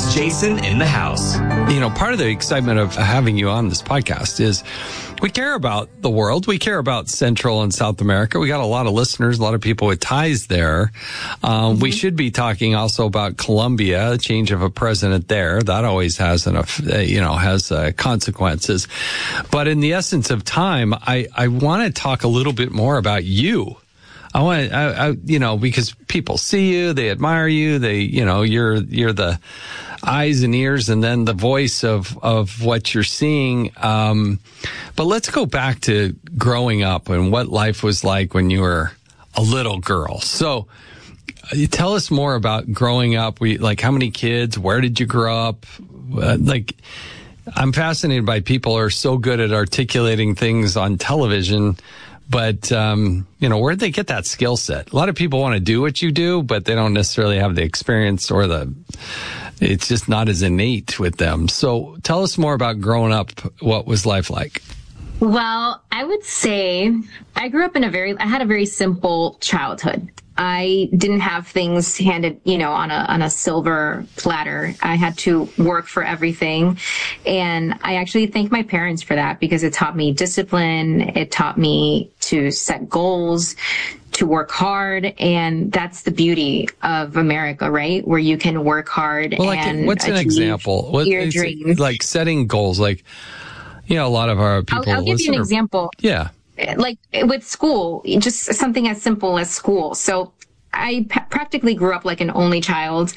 Jason in the house. Part of the excitement of having you on this podcast is we care about the world. We care about Central and South America. We got a lot of listeners, a lot of people with ties there. We should be talking also about Colombia, a change of a president there. That always has consequences. But in the essence of time, I want to talk a little bit more about you. Because people see you, they admire you, you're the eyes and ears and then the voice of what you're seeing. But let's go back to growing up and what life was like when you were a little girl. So tell us more about growing up. How many kids? Where did you grow up? I'm fascinated by people who are so good at articulating things on television. But, where'd they get that skill set? A lot of people want to do what you do, but they don't necessarily have the experience or it's just not as innate with them. So tell us more about growing up. What was life like? Well, I would say I grew up I had a very simple childhood. I didn't have things handed, on a silver platter. I had to work for everything. And I actually thank my parents for that because it taught me discipline. It taught me to set goals, to work hard. And that's the beauty of America, right? Where you can work hard and what's an example? Your dreams. Like setting goals, a lot of our people. I'll give you an example. Yeah. Like with school, just something as simple as school. So I practically grew up like an only child.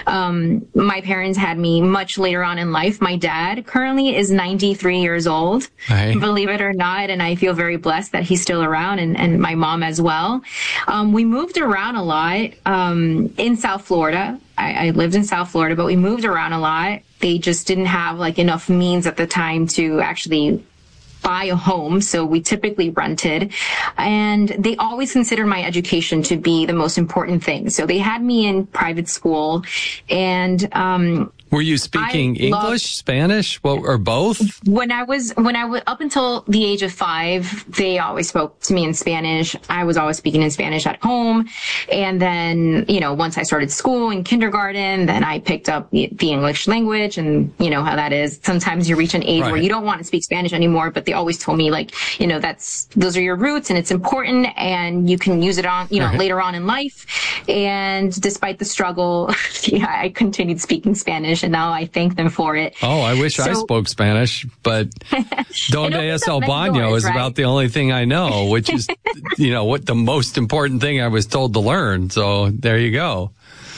My parents had me much later on in life. My dad currently is 93 years old, believe it or not. And I feel very blessed that he's still around and my mom as well. We moved around a lot in South Florida. I lived in South Florida, but we moved around a lot. They just didn't have enough means at the time to actually buy a home. So we typically rented, and they always considered my education to be the most important thing. So they had me in private school, and were you speaking English, Spanish, or both? When I was up until the age of 5, they always spoke to me in Spanish. I was always speaking in Spanish at home. And then, once I started school in kindergarten, then I picked up the English language, and you know how that is. Sometimes you reach an age where you don't want to speak Spanish anymore, but they always told me those are your roots and it's important and you can use it on, later on in life. And despite the struggle, I continued speaking Spanish. And now I thank them for it. Oh, I wish I spoke Spanish, but Donde es el baño is about the only thing I know, which is, what the most important thing I was told to learn. So there you go.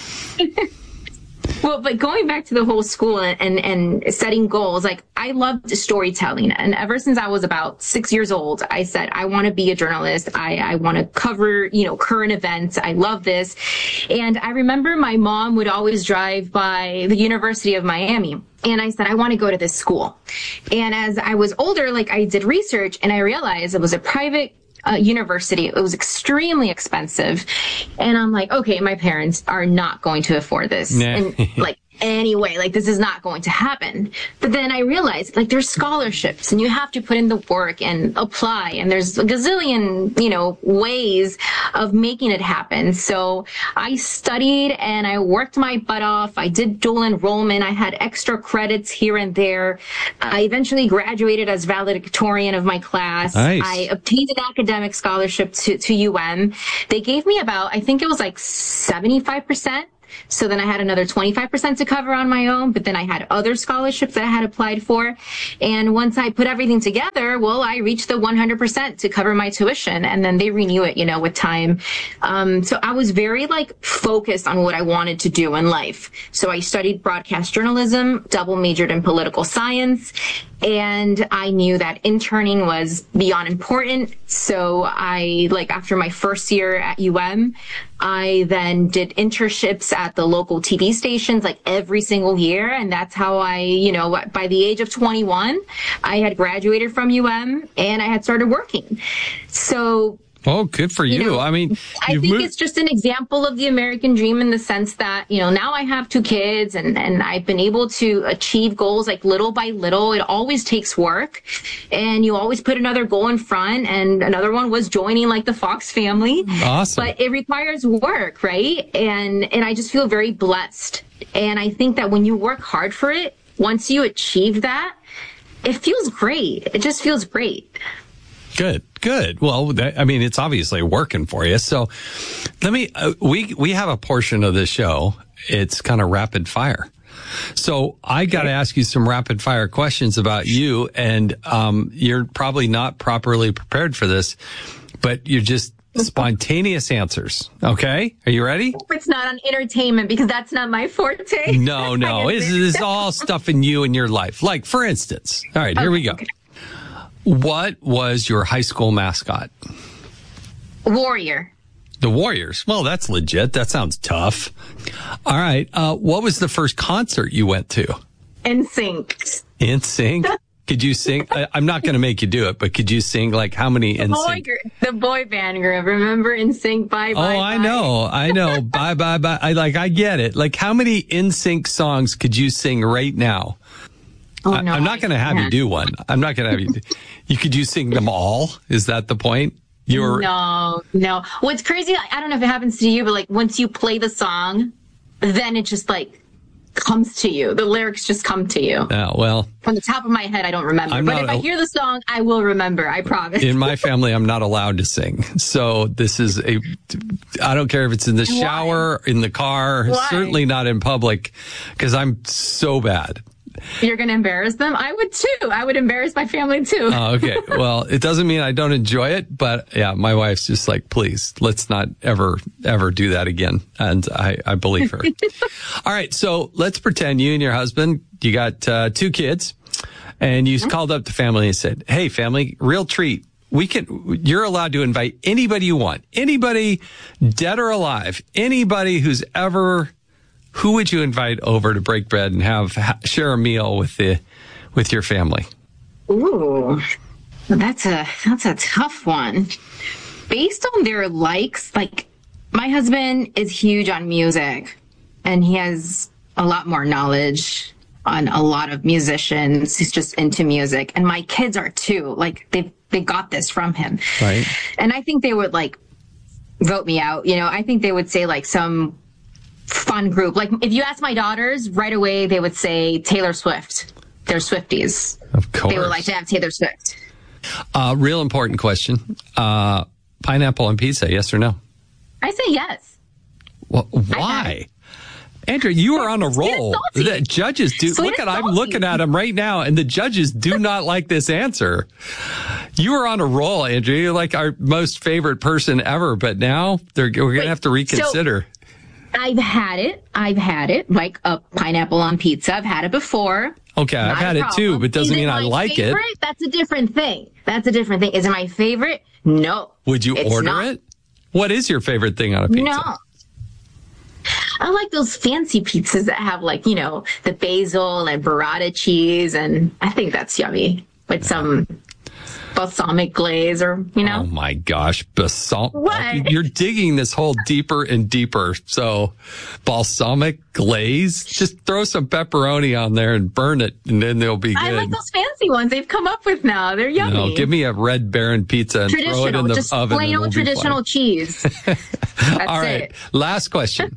Well, but going back to the whole school and setting goals, I loved storytelling. And ever since I was about 6 years old, I said, I want to be a journalist. I want to cover, current events. I love this. And I remember my mom would always drive by the University of Miami. And I said, I want to go to this school. And as I was older, I did research and I realized it was a private university. It was extremely expensive. And I'm like, okay, my parents are not going to afford this. And anyway, this is not going to happen. But then I realized, there's scholarships and you have to put in the work and apply. And there's a gazillion, ways of making it happen. So I studied and I worked my butt off. I did dual enrollment. I had extra credits here and there. I eventually graduated as valedictorian of my class. Nice. I obtained an academic scholarship to UM. They gave me about, I think it was 75%. So then I had another 25% to cover on my own, but then I had other scholarships that I had applied for. And once I put everything together, I reached the 100% to cover my tuition, and then they renew it, with time. So I was very focused on what I wanted to do in life. So I studied broadcast journalism, double majored in political science, and I knew that interning was beyond important. So I, after my first year at UM, I then did internships at the local TV stations every single year. And that's how I, by the age of 21, I had graduated from UM and I had started working. So Oh, good for you. I mean, I think it's just an example of the American dream in the sense that, now I have 2 kids and I've been able to achieve goals little by little. It always takes work and you always put another goal in front, and another one was joining the Fox family. Awesome. But it requires work, right? And I just feel very blessed And I think that when you work hard for it, once you achieve that, it feels great. It just feels great. Good. Well, it's obviously working for you. So let me, we have a portion of this show. It's kind of rapid fire. So I got to ask you some rapid fire questions about you, and you're probably not properly prepared for this, but you're just spontaneous answers. Okay? Are you ready? It's not on entertainment because that's not my forte. No. This is all stuff in you and your life. Like, for instance, all right, here we go. Okay. What was your high school mascot? Warrior. The Warriors. Well, that's legit. That sounds tough. All right. What was the first concert you went to? NSYNC. NSYNC? Could you sing? I'm not going to make you do it, but could you sing like how many NSYNC? The boy band group. Remember NSYNC? Bye, bye, Oh, I know. Bye, bye, bye. I get it. Like, how many NSYNC songs could you sing right now? Oh, no, I'm not going to have you do one. I'm not going to have you. Could you sing them all? Is that the point? No. What's crazy, I don't know if it happens to you, but like once you play the song, then it just like comes to you. The lyrics just come to you. Well, from the top of my head, I don't remember. But if I hear the song, I will remember. I promise. In my family, I'm not allowed to sing. So this is I don't care if it's in the shower, in the car, certainly not in public, because I'm so bad. You're going to embarrass them? I would too. I would embarrass my family too. Oh, okay. Well, it doesn't mean I don't enjoy it, but yeah, my wife's just like, please, let's not ever do that again. And I believe her. All right. So let's pretend you and your husband, you got 2 kids, and you called up the family and said, hey, family, real treat. You're allowed to invite anybody you want, anybody dead or alive, anybody who's ever. Who would you invite over to break bread and share a meal with your family? Ooh, that's a tough one. Based on their likes, like my husband is huge on music, and he has a lot more knowledge on a lot of musicians. He's just into music, and my kids are too. Like they got this from him, right? And I think they would like vote me out. I think they would say like some fun group. Like if you ask my daughters right away, they would say Taylor Swift. They're Swifties. Of course. They would like to have Taylor Swift. Real important question. Pineapple on pizza, yes or no? I say yes. Well, why? Andrea, you are on a roll. The judges do. I'm looking at them right now, and the judges do not like this answer. You are on a roll, Andrea. You're like our most favorite person ever, but now we're going to have to reconsider. I've had it, like a pineapple on pizza. I've had it before. Okay, I've had it too, but doesn't mean I like it. That's a different thing. Is it my favorite? No. Would you order it? What is your favorite thing on a pizza? No. I like those fancy pizzas that have like, the basil and burrata cheese, and I think that's yummy with some balsamic glaze or. Oh my gosh. What? You're digging this hole deeper and deeper. So balsamic glaze, just throw some pepperoni on there and burn it, and then they'll be good. I like those fancy ones they've come up with now. They're yummy. No, give me a Red Baron pizza and throw it in the just oven. Plain old traditional cheese. That's all right. it. Last question.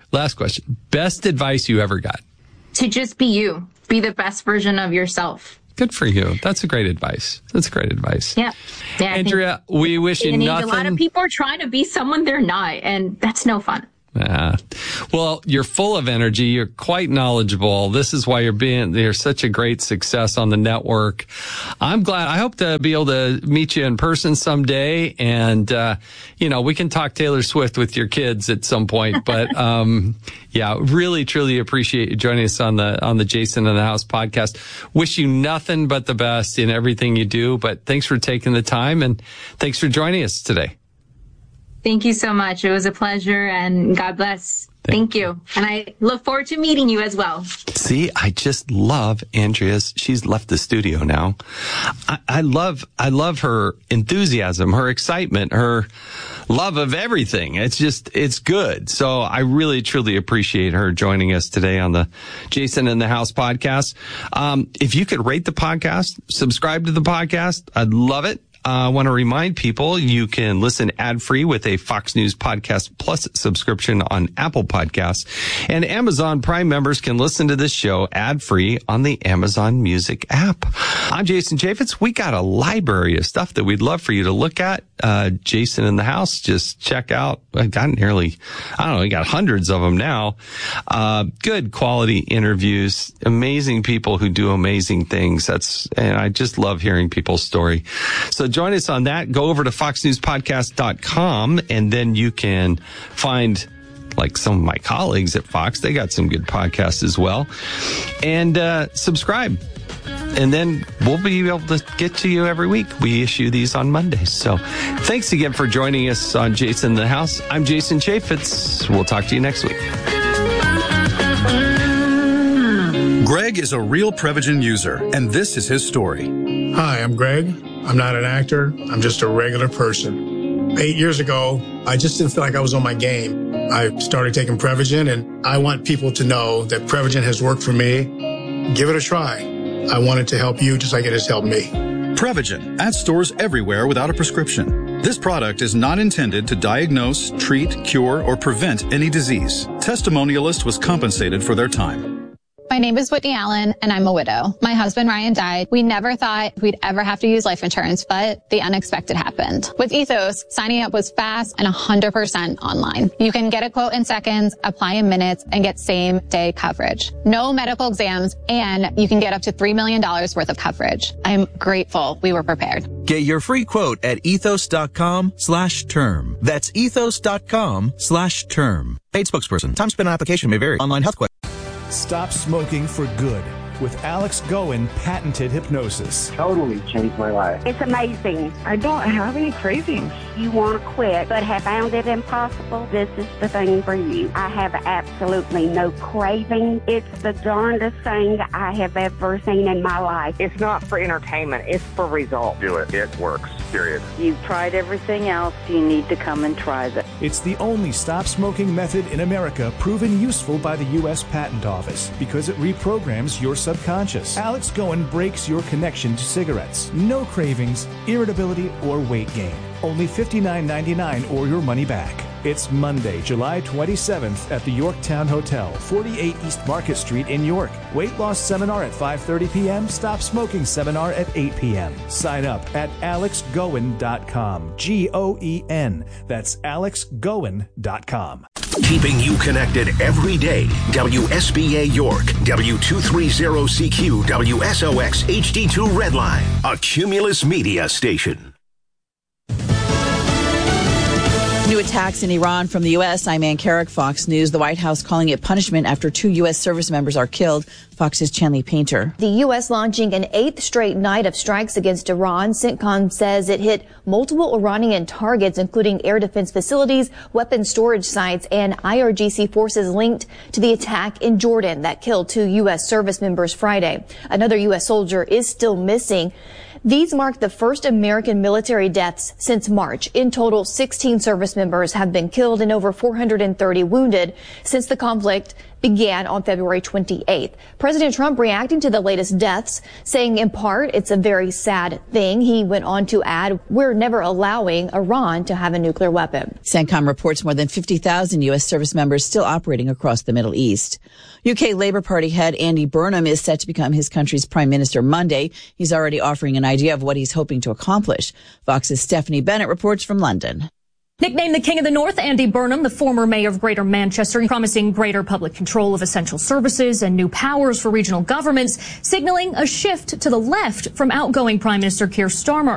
Best advice you ever got? To just be you. Be the best version of yourself. Good for you. That's great advice. Yeah. Andrea, we wish you nothing. A lot of people are trying to be someone they're not, and that's no fun. Well, you're full of energy. You're quite knowledgeable. This is why you're such a great success on the network. I'm glad. I hope to be able to meet you in person someday. And, we can talk Taylor Swift with your kids at some point. But, really, truly appreciate you joining us on the Jason in the House podcast. Wish you nothing but the best in everything you do. But thanks for taking the time, and thanks for joining us today. Thank you so much. It was a pleasure, and God bless. Thank you. And I look forward to meeting you as well. See, I just love Andrea's. She's left the studio now. I love her enthusiasm, her excitement, her love of everything. It's good. So I really, truly appreciate her joining us today on the Jason in the House podcast. If you could rate the podcast, subscribe to the podcast, I'd love it. I want to remind people you can listen ad-free with a Fox News Podcast Plus subscription on Apple Podcasts. And Amazon Prime members can listen to this show ad-free on the Amazon Music app. I'm Jason Chaffetz. We got a library of stuff that we'd love for you to look at. Jason in the House, just check out. I got we got hundreds of them now. Good quality interviews, amazing people who do amazing things. And I just love hearing people's story. So join us on that. Go over to foxnewspodcast.com and then you can find like some of my colleagues at Fox. They got some good podcasts as well. And subscribe. And then we'll be able to get to you every week. We issue these on Mondays. So thanks again for joining us on Jason in the House. I'm Jason Chaffetz. We'll talk to you next week. Greg is a real Prevagen user, and this is his story. Hi, I'm Greg. I'm not an actor. I'm just a regular person. 8 years ago, I just didn't feel like I was on my game. I started taking Prevagen, and I want people to know that Prevagen has worked for me. Give it a try. I want it to help you just like it has helped me. Prevagen, at stores everywhere without a prescription. This product is not intended to diagnose, treat, cure, or prevent any disease. Testimonialist was compensated for their time. My name is Whitney Allen, and I'm a widow. My husband, Ryan, died. We never thought we'd ever have to use life insurance, but the unexpected happened. With Ethos, signing up was fast and 100% online. You can get a quote in seconds, apply in minutes, and get same-day coverage. No medical exams, and you can get up to $3 million worth of coverage. I'm grateful we were prepared. Get your free quote at ethos.com/term. That's ethos.com/term. Paid spokesperson. Time spent on application may vary. Online health question. Stop smoking for good with Alex Goen patented hypnosis. Totally changed my life. It's amazing. I don't have any cravings. You want to quit but have found it impossible? This is the thing for you. I have absolutely no craving. It's the darndest thing I have ever seen in my life. It's not for entertainment. It's for results. Do it. It works. Period. You've tried everything else. You need to come and try this. It's the only stop smoking method in America proven useful by the U.S. Patent Office because it reprograms your subconscious. Alex Goen breaks your connection to cigarettes. No cravings, irritability, or weight gain. Only $59.99 or your money back. It's Monday, July 27th at the Yorktown Hotel, 48 East Market Street in York. Weight loss seminar at 5:30 p.m. Stop smoking seminar at 8 p.m. Sign up at alexgoen.com. Goen. That's alexgoen.com. Keeping you connected every day. WSBA York, W230CQ, WSOX HD2 Redline, a Cumulus Media station. New attacks in Iran from the U.S. I'm Ann Carrick, Fox News. The White House calling it punishment after 2 U.S. service members are killed. Fox's Chanley Painter. The U.S. launching an 8th straight night of strikes against Iran. CENTCOM says it hit multiple Iranian targets, including air defense facilities, weapons storage sites, and IRGC forces linked to the attack in Jordan that killed 2 U.S. service members Friday. Another U.S. soldier is still missing. These mark the first American military deaths since March. In total, 16 service members have been killed and over 430 wounded since the conflict began on February 28th. President Trump reacting to the latest deaths, saying in part it's a very sad thing. He went on to add, we're never allowing Iran to have a nuclear weapon. CENTCOM reports more than 50,000 U.S. service members still operating across the Middle East. UK Labour Party head Andy Burnham is set to become his country's prime minister Monday. He's already offering an idea of what he's hoping to accomplish. Fox's Stephanie Bennett reports from London. Nicknamed the King of the North, Andy Burnham, the former mayor of Greater Manchester, promising greater public control of essential services and new powers for regional governments, signaling a shift to the left from outgoing Prime Minister Keir Starmer.